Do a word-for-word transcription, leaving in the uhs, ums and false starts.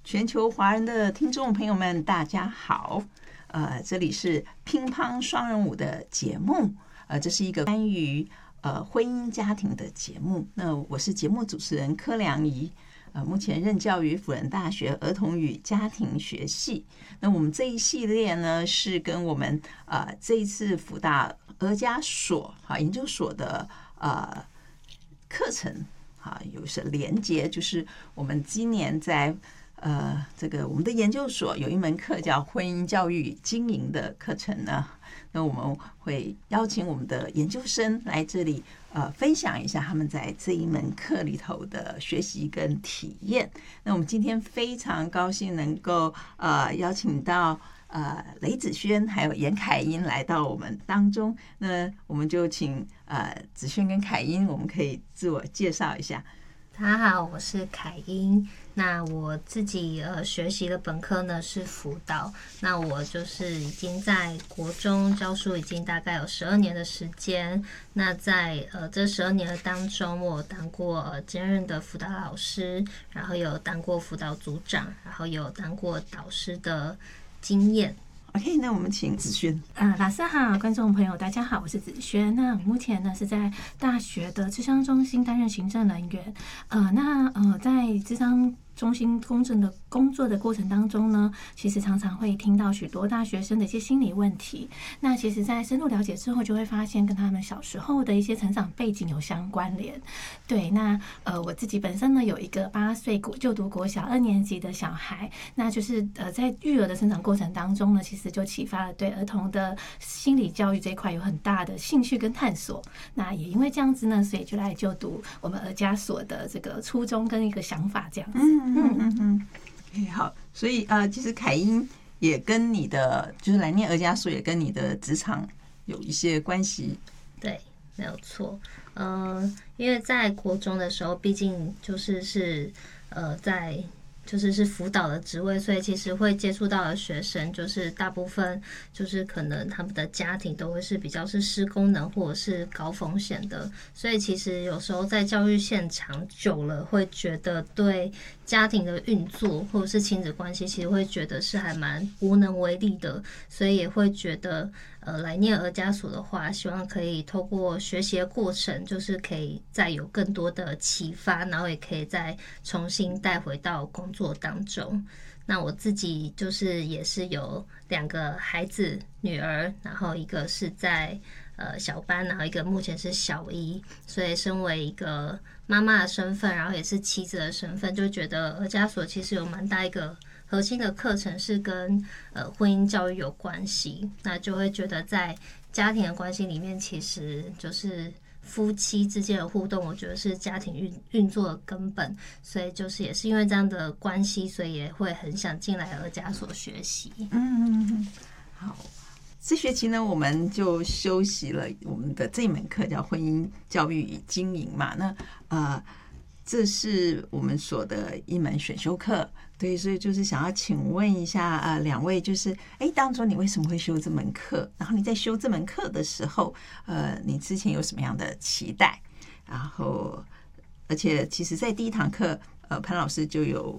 全球华人的听众朋友们，大家好。呃，这里是乒乓双人舞的节目，呃，这是一个关于呃婚姻家庭的节目。那我是节目主持人柯良仪，呃，目前任教于辅仁大学儿童与家庭学系。那我们这一系列呢，是跟我们呃这一次辅大儿家所哈研究所的呃课程哈有些连结，就是我们今年在呃，这个我们的研究所有一门课叫婚姻教育与经营的课程呢，那我们会邀请我们的研究生来这里呃分享一下他们在这一门课里头的学习跟体验。那我们今天非常高兴能够呃邀请到呃雷子轩还有严凯英来到我们当中。那我们就请呃子轩跟凯英，我们可以自我介绍一下。 大家好，我是凯英。那我自己呃学习的本科呢是辅导，那我就是已经在国中教书已经大概有十二年的时间。那在呃这十二年的当中，我当过呃兼任的辅导老师，然后有当过辅导组长，然后有当过导师的经验。 OK， 那我们请子轩。 呃，老师好，观众朋友大家好，我是子轩。那我目前呢是在大学的諮商中心担任行政人员。呃，那呃在諮商中心公正的工作的过程当中呢，其实常常会听到许多大学生的一些心理问题。那其实在深入了解之后，就会发现跟他们小时候的一些成长背景有相关联。对，那呃我自己本身呢有一个八岁就读国小二年级的小孩，那就是呃在育儿的成长过程当中呢，其实就启发了对儿童的心理教育这一块有很大的兴趣跟探索。那也因为这样子呢，所以就来就读我们儿家所的这个初衷跟一个想法这样子。 嗯嗯嗯嗯，哎，好，所以呃，其实凯英也跟你的就是来念儿家所，也跟你的职场有一些关系。 对，没有错。嗯、呃，因为在国中的时候，毕竟就是是呃在。就是是辅导的职位，所以其实会接触到的学生，就是大部分就是可能他们的家庭都会是比较是失功能或者是高风险的，所以其实有时候在教育现场久了，会觉得对家庭的运作或者是亲子关系，其实会觉得是还蛮无能为力的，所以也会觉得呃来念儿家所的话，希望可以透过学习的过程，就是可以再有更多的启发，然后也可以再重新带回到工作当中。那我自己就是也是有两个孩子女儿，然后一个是在呃小班，然后一个目前是小一，所以身为一个妈妈的身份，然后也是妻子的身份，就觉得儿家所其实有蛮大一个核心的课程是跟呃婚姻教育有关系，那就会觉得在家庭的关系里面，其实就是夫妻之间的互动，我觉得是家庭运运作的根本，所以就是也是因为这样的关系，所以也会很想进来儿家所学习。 嗯，好。这学期呢，我们就修习了我们的这门课，叫婚姻教育与经营嘛。那呃，这是我们所的一门选修课，对，所以就是想要请问一下呃两位，就是哎，当初你为什么会修这门课？然后你在修这门课的时候，呃，你之前有什么样的期待？然后，而且其实在第一堂课，呃，潘老师就有